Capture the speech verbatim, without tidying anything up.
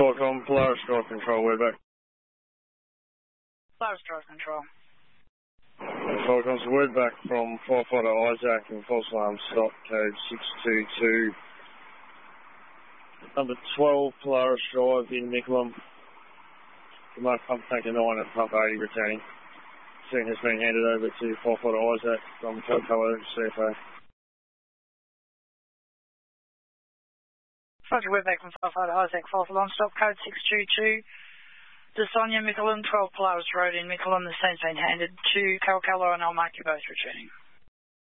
Falcon, Polaris Drive Control, we're back. Polaris Drive Control. Falcons, word back from firefighter Isaac and false alarm stop code six two two. Number twelve Polaris Drive in Mickleham. Remote pump tanker nine at pump eighty returning. Scene has been handed over to firefighter Isaac from Coca-Cola C F A. Roger, we're back from firefighter Isaac, false alarm stop code six two two. Desonia, Mickleham, twelve Polaris Road in Mickleham. The scene's been handed to Coca-Cola and I'll mark you both returning.